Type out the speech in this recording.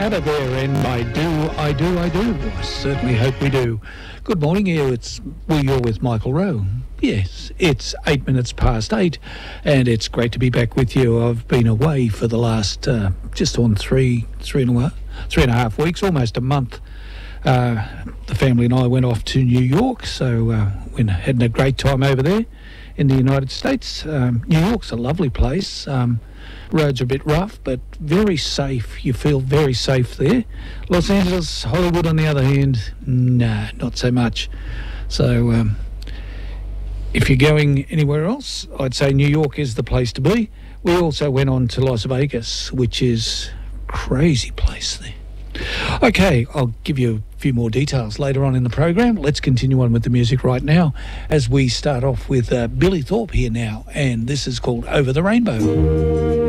Out of there, and I do. I certainly hope we do. Good morning, you're with Michael Rowe. Yes, it's 8 minutes past 8, and it's great to be back with you. I've been away for the last just on three and a half weeks, almost a month. The family and I went off to New York, so we had a great time over there in the United States. New York's a lovely place. Roads are a bit rough, but very safe. You feel very safe there. Los Angeles, Hollywood, on the other hand, nah, not so much. So if you're going anywhere else, I'd say New York is the place to be. We also went on to Las Vegas, which is a crazy place there. Okay, I'll give you a few more details later on in the program. Let's continue on with the music right now as we start off with Billy Thorpe here now, and this is called Over the Rainbow.